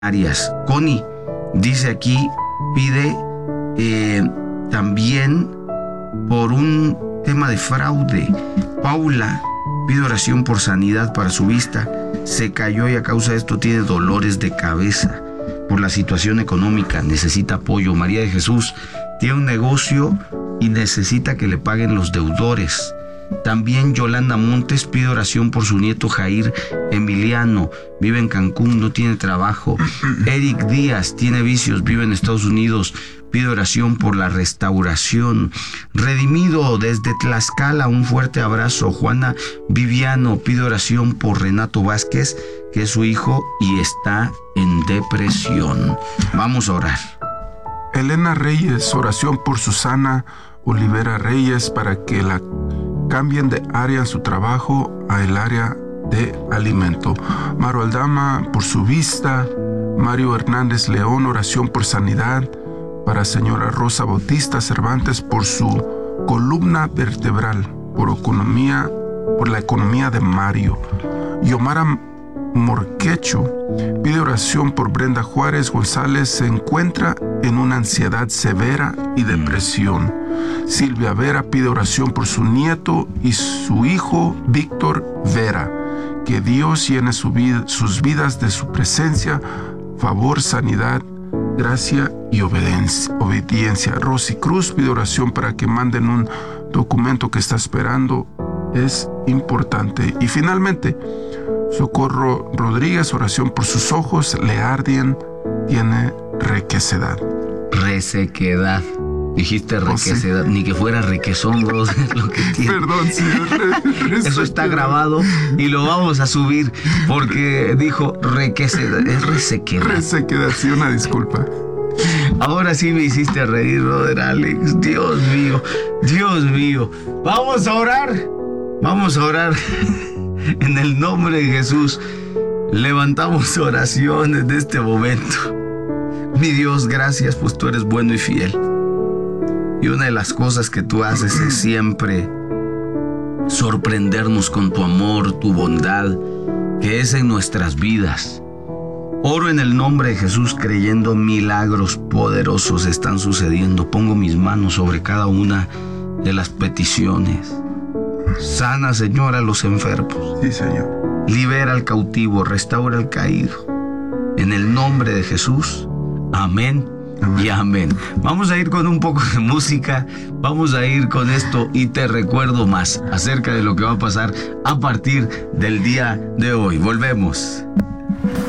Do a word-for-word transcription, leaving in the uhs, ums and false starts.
Arias. Connie dice aquí, pide eh, también por un tema de fraude. Paula pide oración por sanidad para su vista. Se cayó y a causa de esto tiene dolores de cabeza por la situación económica. Necesita apoyo. María de Jesús tiene un negocio y necesita que le paguen los deudores. También Yolanda Montes pide oración por su nieto Jair Emiliano, vive en Cancún, no tiene trabajo. Eric Díaz tiene vicios, vive en Estados Unidos, pide oración por la restauración. Redimido desde Tlaxcala, un fuerte abrazo. Juana Viviano pide oración por Renato Vázquez, que es su hijo y está en depresión. Vamos a orar. Elena Reyes, oración por Susana Olivera Reyes para que la cambien de área en su trabajo a el área de alimento. Mario Aldama por su vista. Mario Hernández León, oración por sanidad para señora Rosa Bautista Cervantes por su columna vertebral, por economía, por la economía de Mario. Yomara Morquecho pide oración por Brenda Juárez González, se encuentra en una ansiedad severa y depresión. Silvia Vera pide oración por su nieto y su hijo Víctor Vera. Que Dios llene su vida, sus vidas de su presencia, favor, sanidad, gracia y obediencia. obediencia. Rosy Cruz pide oración para que manden un documento que está esperando. Es importante. Y finalmente, Socorro Rodríguez, oración por sus ojos, le arden, tiene requesedad. Resequedad. Dijiste requesedad, oh, sí. Ni que fuera requesón, bro, es lo que tiene. Perdón, sí. Re, re, Eso está grabado y lo vamos a subir porque dijo requesedad, es resequedad. Resequedad, sí, una disculpa. Ahora sí me hiciste reír, brother Alex. Dios mío, Dios mío. Vamos a orar, vamos a orar. En el nombre de Jesús, levantamos oraciones de este momento. Mi Dios, gracias, pues tú eres bueno y fiel. Y una de las cosas que tú haces es siempre sorprendernos con tu amor, tu bondad, que es en nuestras vidas. Oro en el nombre de Jesús creyendo milagros poderosos están sucediendo. Pongo mis manos sobre cada una de las peticiones. Sana, Señor, a los enfermos. Sí, Señor. Libera al cautivo, restaura al caído. En el nombre de Jesús, amén, amén y amén. Vamos a ir con un poco de música, vamos a ir con esto y te recuerdo más acerca de lo que va a pasar a partir del día de hoy. Volvemos.